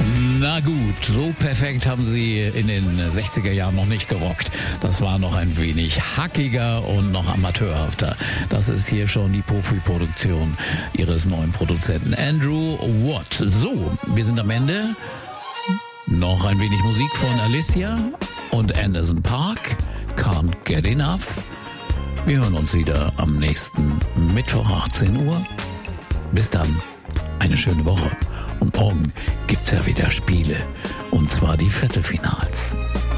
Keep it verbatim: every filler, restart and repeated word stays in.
Na gut, so perfekt haben sie in den sechziger Jahren noch nicht gerockt. Das war noch ein wenig hackiger und noch amateurhafter. Das ist hier schon die Profi-Produktion ihres neuen Produzenten Andrew Watt. So, wir sind am Ende. Noch ein wenig Musik von Alicia und Anderson .Paak. Can't Get Enough. Wir hören uns wieder am nächsten Mittwoch achtzehn Uhr. Bis dann, eine schöne Woche. Und morgen gibt's ja wieder Spiele. Und zwar die Viertelfinals.